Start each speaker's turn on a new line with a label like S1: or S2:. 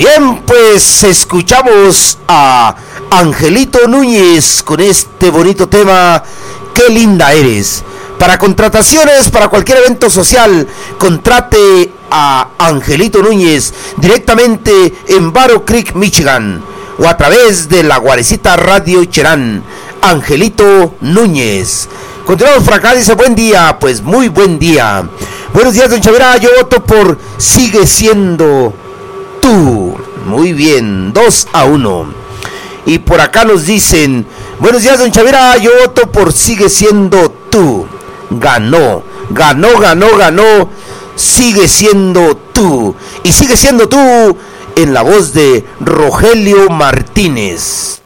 S1: Bien, pues escuchamos a Angelito Núñez con este bonito tema, Qué linda eres. Para contrataciones, para cualquier evento social, contrate a Angelito Núñez directamente en Battle Creek, Michigan, o a través de la Guarecita Radio Cherán. Angelito Núñez. Continuamos por acá, dice buen día, pues muy buen día. Buenos días, don Chavira, yo voto por Sigue Siendo Tú. Muy bien, 2-1. Y por acá nos dicen, buenos días, don Chavira, yo voto por Sigue Siendo Tú. Ganó, Sigue Siendo Tú. Y Sigue Siendo Tú en la voz de Rogelio Martínez.